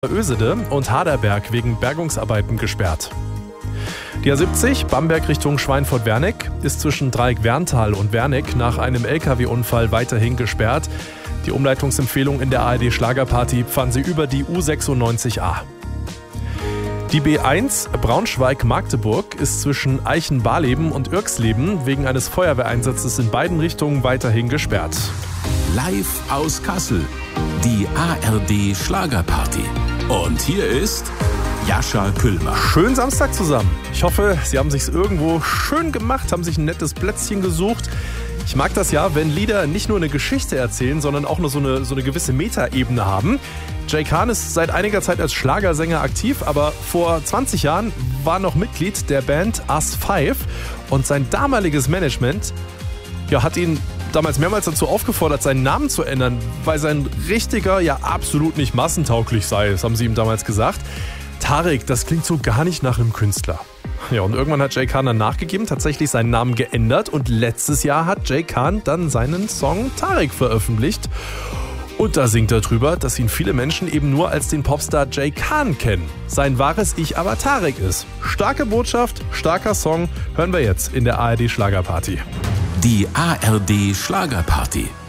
Ösede und Haderberg wegen Bergungsarbeiten gesperrt. Die A70 Bamberg Richtung Schweinfurt-Wernick ist zwischen Dreieck-Werntal und Wernick nach einem LKW-Unfall weiterhin gesperrt. Die Umleitungsempfehlung in der ARD-Schlagerparty fahren Sie über die U96a. Die B1 Braunschweig-Magdeburg ist zwischen Eichen-Barleben und Irxleben wegen eines Feuerwehreinsatzes in beiden Richtungen weiterhin gesperrt. Live aus Kassel, die ARD Schlagerparty. Und hier ist Jascha Küllmann. Schönen Samstag zusammen. Ich hoffe, Sie haben sich's irgendwo schön gemacht, haben sich ein nettes Plätzchen gesucht. Ich mag das ja, wenn Lieder nicht nur eine Geschichte erzählen, sondern auch nur so eine gewisse Metaebene haben. Jay Khan ist seit einiger Zeit als Schlagersänger aktiv, aber vor 20 Jahren war noch Mitglied der Band Us 5 und sein damaliges Management hat ihn damals mehrmals dazu aufgefordert, seinen Namen zu ändern, weil sein richtiger ja absolut nicht massentauglich sei. Das haben sie ihm damals gesagt. Tarek, das klingt so gar nicht nach einem Künstler. Ja, und irgendwann hat Jay Khan dann nachgegeben, tatsächlich seinen Namen geändert und letztes Jahr hat Jay Khan dann seinen Song Tarek veröffentlicht. Und da singt er drüber, dass ihn viele Menschen eben nur als den Popstar Jay Khan kennen. Sein wahres Ich aber Tarek ist. Starke Botschaft, starker Song, hören wir jetzt in der ARD Schlagerparty. Die ARD Schlagerparty.